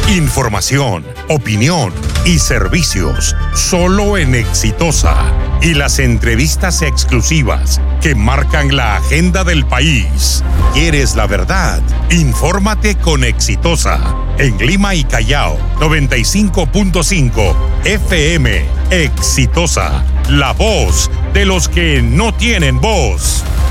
Información, opinión y servicios solo en Exitosa. Y las entrevistas exclusivas que marcan la agenda del país. ¿Quieres la verdad? Infórmate con Exitosa. En Lima y Callao, 95.5 FM. Exitosa, la voz de los que no tienen voz.